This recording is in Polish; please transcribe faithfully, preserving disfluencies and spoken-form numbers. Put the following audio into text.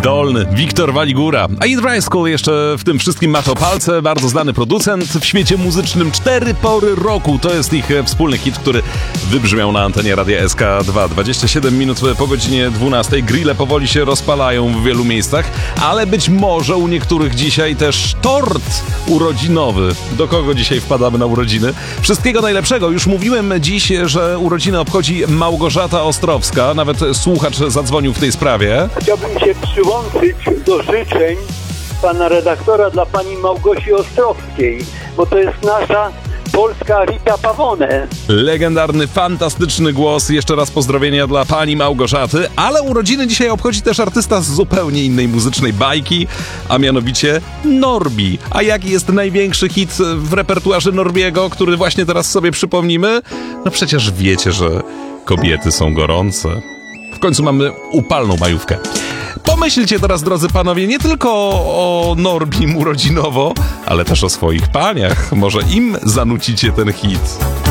Zdolny Wiktor Waligura. A Eat Dry School jeszcze w tym wszystkim ma to palce. Bardzo znany producent w świecie muzycznym. Cztery pory roku to jest ich wspólny hit, który wybrzmiał na antenie Radia S K dwa. dwadzieścia siedem minut po godzinie dwunastej. Grille powoli się rozpalają w wielu miejscach, ale być może u niektórych dzisiaj też tort urodzinowy. Do kogo dzisiaj wpadamy na urodziny? Wszystkiego najlepszego. Już mówiłem dziś, że urodziny obchodzi Małgorzata Ostrowska. Nawet słuchacz zadzwonił w tej sprawie. Chciałbym się przyłączyć do życzeń pana redaktora dla pani Małgosi Ostrowskiej, bo to jest nasza polska Rita Pavone. Legendarny, fantastyczny głos. Jeszcze raz pozdrowienia dla pani Małgorzaty, ale urodziny dzisiaj obchodzi też artysta z zupełnie innej muzycznej bajki, a mianowicie Norbi. A jaki jest największy hit w repertuarze Norbiego, który właśnie teraz sobie przypomnimy? No przecież wiecie, że kobiety są gorące. W końcu mamy upalną majówkę. Pomyślcie teraz, drodzy panowie, nie tylko o Norbim urodzinowo, ale też o swoich paniach. Może im zanucicie ten hit.